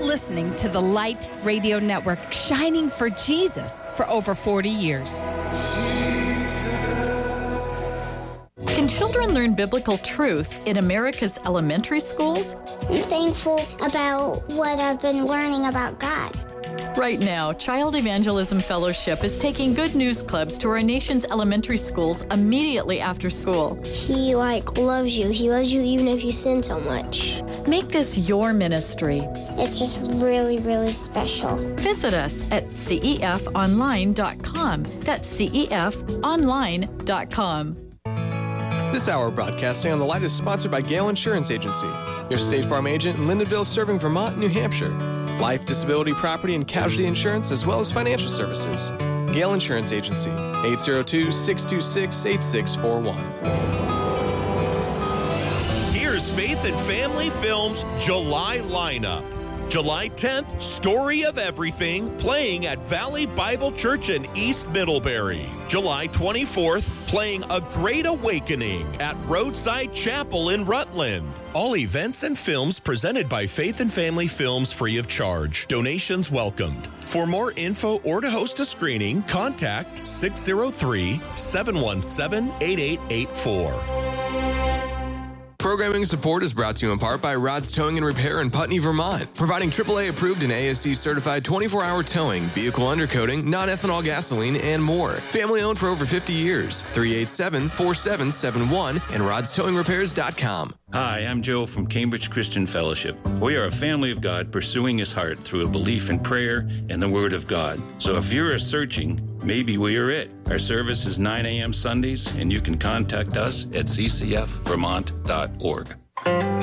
listening to the Light Radio Network, shining for Jesus for over 40 years. Can children learn biblical truth in America's elementary schools? I'm thankful about what I've been learning about God. Right now, Child Evangelism Fellowship is taking Good News Clubs to our nation's elementary schools immediately after school. He loves you. He loves you even if you sin so much. Make this your ministry. It's just really, really special. Visit us at cefonline.com. That's cefonline.com. This hour of broadcasting on the Light is sponsored by Gale Insurance Agency, your State Farm agent in Lyndonville, serving Vermont and New Hampshire. Life, disability, property, and casualty insurance, as well as financial services. Gale Insurance Agency, 802-626-8641. Here's Faith and Family Films' July lineup. July 10th, Story of Everything, playing at Valley Bible Church in East Middlebury. July 24th, playing A Great Awakening at Roadside Chapel in Rutland. All events and films presented by Faith and Family Films free of charge. Donations welcomed. For more info or to host a screening, contact 603-717-8884. Programming support is brought to you in part by Rod's Towing and Repair in Putney, Vermont, providing AAA approved and ASC certified 24-hour towing, vehicle undercoating, non-ethanol gasoline, and more. Family owned for over 50 years. 387-4771 and rodstowingrepairs.com. Hi, I'm Joe from Cambridge Christian Fellowship. We are a family of God pursuing His heart through a belief in prayer and the Word of God. So if you're searching, maybe we are it. Our service is 9 a.m. Sundays, and you can contact us at ccfvermont.org.